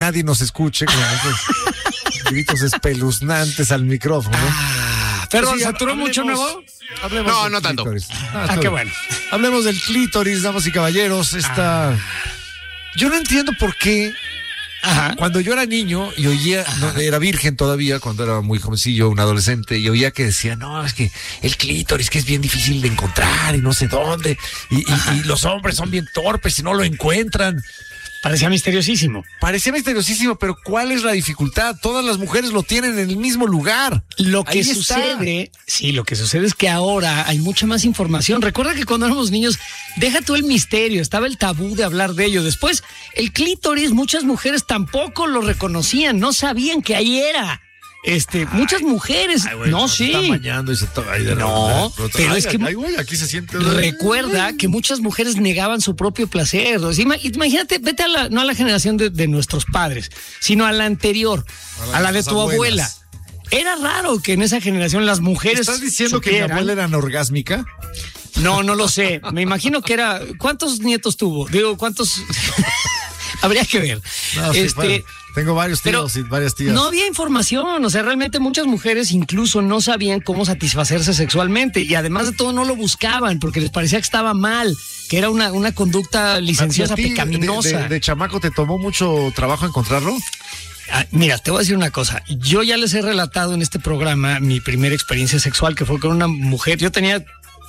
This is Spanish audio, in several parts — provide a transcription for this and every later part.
nadie nos escuche con esos gritos espeluznantes al micrófono. Perdón, sí, ¿saturó mucho, nuevo? No tanto. Qué bueno. Hablemos del clítoris, damas y caballeros. Yo no entiendo por qué. Cuando yo era niño y oía, era virgen todavía, cuando era muy jovencillo, un adolescente, y oía que decía, no, es que el clítoris que es bien difícil de encontrar y no sé dónde, y los hombres son bien torpes y no lo encuentran. Parecía misteriosísimo. Pero ¿cuál es la dificultad? Todas las mujeres lo tienen en el mismo lugar. Lo que sucede es que ahora hay mucha más información. Recuerda que cuando éramos niños, deja tú el misterio, estaba el tabú de hablar de ello. Después, el clítoris, muchas mujeres tampoco lo reconocían, no sabían que ahí era. Muchas mujeres, está bañando y se toca ahí de pero es que aquí se siente. Recuerda que muchas mujeres negaban su propio placer. O sea, imagínate, vete no a la generación de nuestros padres, sino a la anterior, a la de tu abuela. Era raro que en esa generación las mujeres. ¿Estás diciendo que mi abuela era anorgásmica? No lo sé. Me imagino que era. ¿Cuántos nietos tuvo? Digo, ¿cuántos? Habría que ver. No, tengo varios tíos y varias tías. No había información, o sea, realmente muchas mujeres incluso no sabían cómo satisfacerse sexualmente y además de todo no lo buscaban porque les parecía que estaba mal, que era una conducta licenciosa, pecaminosa. ¿De chamaco te tomó mucho trabajo encontrarlo? Mira, te voy a decir una cosa. Yo ya les he relatado en este programa mi primera experiencia sexual, que fue con una mujer. Yo tenía,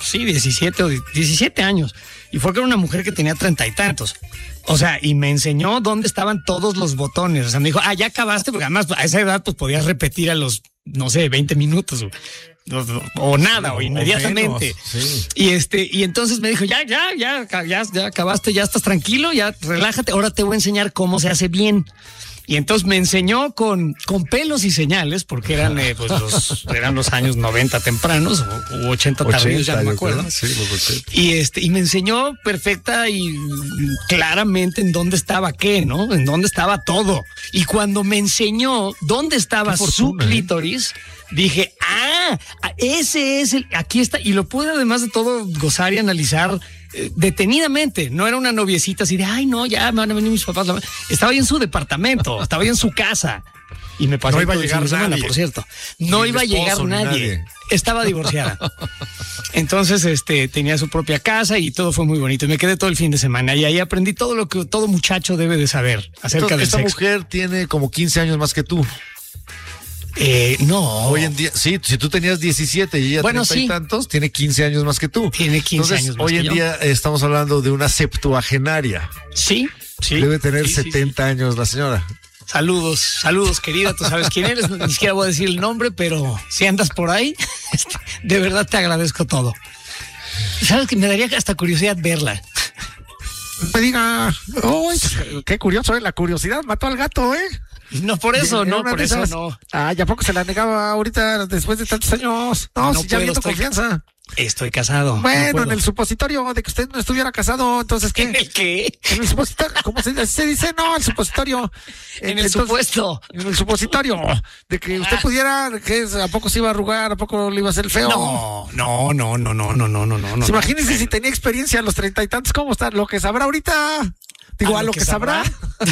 17 años. Y fue con una mujer que tenía 30 y tantos. O sea, y me enseñó dónde estaban todos los botones. O sea, me dijo, ya acabaste, porque además a esa edad pues podías repetir a los, 20 minutos o nada, o inmediatamente. Sí. Y entonces me dijo, ya acabaste, ya estás tranquilo, ya relájate, ahora te voy a enseñar cómo se hace bien. Y entonces me enseñó con pelos y señales, porque eran eran los años 90 tempranos o 80 tardíos, ya no me acuerdo. Sí, los 80. Y me enseñó perfecta y claramente en dónde estaba qué, ¿no? En dónde estaba todo. Y cuando me enseñó dónde estaba su clítoris, dije, ese es aquí está. Y lo pude además de todo gozar y analizar detenidamente. No era una noviecita así de, no, ya me van a venir mis papás. Estaba ahí en su departamento, estaba ahí en su casa. Y me pasó. No iba a llegar nadie, por cierto. No iba a llegar nadie. Estaba divorciada. Entonces, tenía su propia casa y todo fue muy bonito. Y me quedé todo el fin de semana y ahí aprendí todo lo que todo muchacho debe de saber acerca del sexo. Esta mujer tiene como 15 años más que tú. No. Hoy en día, sí, si tú tenías 17 y ella 30 y tantos, tiene 15 años más que tú. Tiene 15 años más hoy en día estamos hablando de una septuagenaria. Sí. Debe tener 70 años la señora. Saludos, querida, tú sabes quién eres, ni siquiera voy a decir el nombre, pero si andas por ahí, de verdad te agradezco todo. Sabes que me daría hasta curiosidad verla. Me diga, qué curioso, la curiosidad mató al gato, No, por eso, no. ¿Ya poco se la negaba ahorita después de tantos años? No, si ya viendo confianza. Estoy casado. Bueno, en el supositorio de que usted no estuviera casado, entonces, ¿qué? ¿En el qué? En el supositorio, ¿cómo se dice? No, el supositorio. En el supuesto. En el supositorio de que usted pudiera, ¿a poco se iba a arrugar? ¿A poco le iba a hacer feo? No. Imagínense si tenía experiencia a los 30 y tantos, ¿cómo está? Lo que sabrá ahorita. Digo, a lo que sabrá.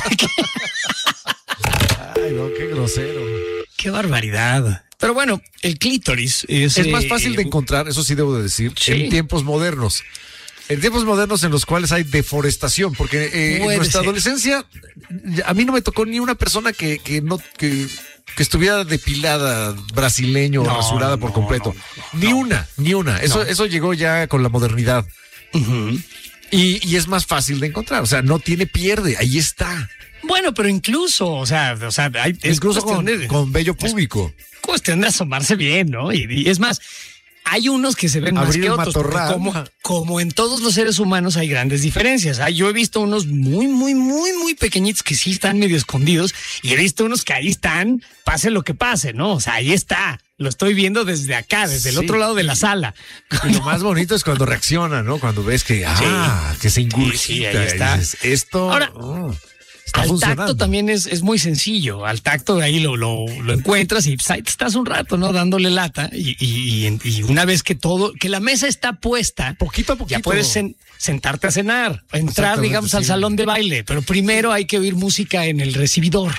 Ay, no, qué grosero. Qué barbaridad. Pero bueno, el clítoris es más fácil de encontrar, eso sí debo de decir, en tiempos modernos. En tiempos modernos en los cuales hay deforestación, porque en nuestra adolescencia a mí no me tocó ni una persona que estuviera depilada, brasileño, rasurada por completo. Ni una. Eso llegó ya con la modernidad. Uh-huh. Y es más fácil de encontrar, o sea, no tiene pierde, ahí está. Bueno, pero incluso incluso con vello púbico. Cuestión de asomarse bien, ¿no? Y es más, hay unos que se ven más que otros. Como en todos los seres humanos hay grandes diferencias. Yo he visto unos muy, muy, muy, muy pequeñitos que sí están medio escondidos y he visto unos que ahí están, pase lo que pase, ¿no? O sea, ahí está. Lo estoy viendo desde acá, desde el otro lado de la sala. Y lo más bonito es cuando reacciona, ¿no? Cuando ves que se ingurgita. Sí, ahí está. Dices, esto... Ahora, al tacto también es muy sencillo. Al tacto ahí lo encuentras y pues, ahí te estás un rato, ¿no? Dándole lata y una vez que la mesa está puesta, poquito a poquito, ya puedes sentarte a cenar, entrar, digamos, al salón de baile, pero primero hay que oír música en el recibidor.